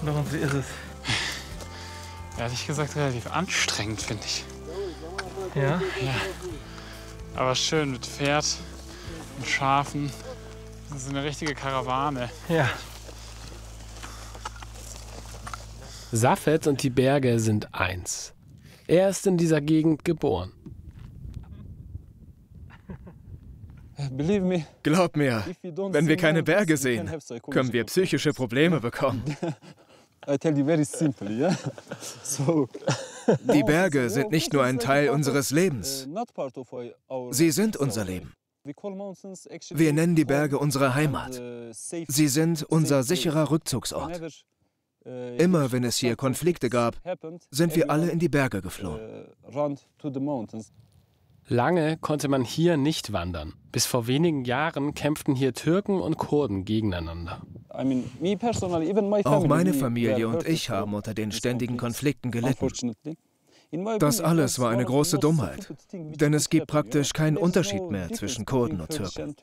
Und wie ist es? Ehrlich gesagt relativ anstrengend, finde ich. Ja? Ja. Aber schön mit Pferd und Schafen. Das ist eine richtige Karawane. Ja. Safed und die Berge sind eins. Er ist in dieser Gegend geboren. Glaub mir, wenn wir keine Berge sehen, können wir psychische Probleme bekommen. Die Berge sind nicht nur ein Teil unseres Lebens. Sie sind unser Leben. Wir nennen die Berge unsere Heimat. Sie sind unser sicherer Rückzugsort. Immer wenn es hier Konflikte gab, sind wir alle in die Berge geflohen. Lange konnte man hier nicht wandern. Bis vor wenigen Jahren kämpften hier Türken und Kurden gegeneinander. Auch meine Familie und ich haben unter den ständigen Konflikten gelitten. Das alles war eine große Dummheit, denn es gibt praktisch keinen Unterschied mehr zwischen Kurden und Türken.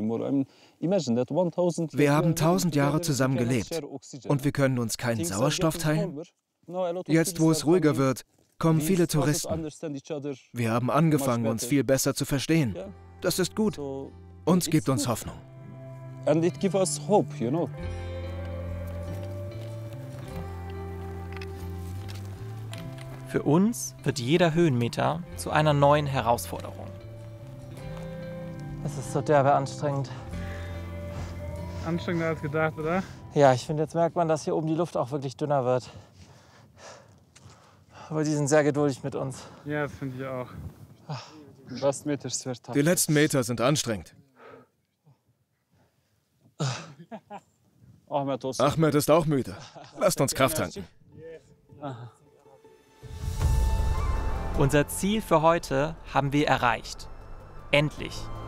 Wir haben 1000 Jahre zusammen gelebt und wir können uns keinen Sauerstoff teilen? Jetzt, wo es ruhiger wird, kommen viele Touristen. Wir haben angefangen, uns viel besser zu verstehen. Das ist gut. Uns gibt uns Hoffnung. Für uns wird jeder Höhenmeter zu einer neuen Herausforderung. Es ist so derbe anstrengend. Anstrengender als gedacht, oder? Ja, ich finde, jetzt merkt man, dass hier oben die Luft auch wirklich dünner wird. Aber die sind sehr geduldig mit uns. Ja, das finde ich auch. Die letzten Meter sind anstrengend. Ahmed ist auch müde. Lasst uns Kraft tanken. Unser Ziel für heute haben wir erreicht. Endlich.